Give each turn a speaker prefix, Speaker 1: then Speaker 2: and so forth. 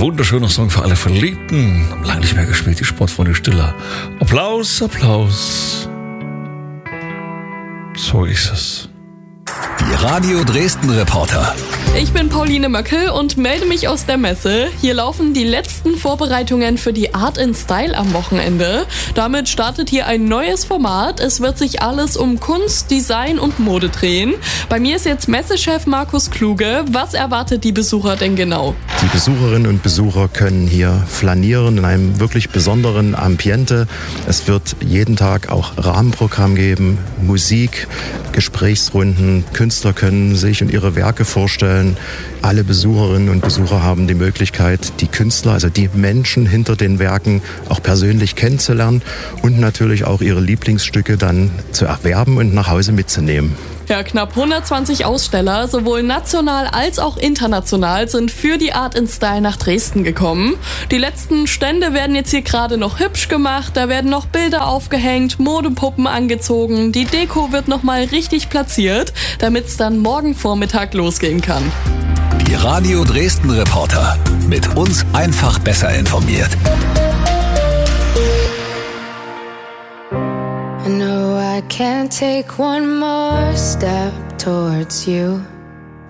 Speaker 1: wunderschöner Song für alle Verliebten. Lange nicht mehr gespielt, die Sportfreunde Stiller. Applaus, Applaus. So ist es.
Speaker 2: Die Radio Dresden Reporter.
Speaker 3: Ich bin Pauline Möckel und melde mich aus der Messe. Hier laufen die letzten Vorbereitungen für die Art in Style am Wochenende. Damit startet hier ein neues Format. Es wird sich alles um Kunst, Design und Mode drehen. Bei mir ist jetzt Messechef Markus Kluge. Was erwartet die Besucher denn genau?
Speaker 4: Die Besucherinnen und Besucher können hier flanieren in einem wirklich besonderen Ambiente. Es wird jeden Tag auch Rahmenprogramm geben, Musik, Gesprächsrunden. Künstler können sich und ihre Werke vorstellen. Alle Besucherinnen und Besucher haben die Möglichkeit, die Künstler, also die Menschen hinter den Werken auch persönlich kennenzulernen und natürlich auch ihre Lieblingsstücke dann zu erwerben und nach Hause mitzunehmen.
Speaker 3: Ja, knapp 120 Aussteller, sowohl national als auch international, sind für die Art in Style nach Dresden gekommen. Die letzten Stände werden jetzt hier gerade noch hübsch gemacht, da werden noch Bilder aufgehängt, Modepuppen angezogen, die Deko wird nochmal richtig platziert, damit es dann morgen Vormittag losgehen kann.
Speaker 2: Die Radio Dresden Reporter. Mit uns einfach besser informiert.
Speaker 5: I know I can't take one more step towards you.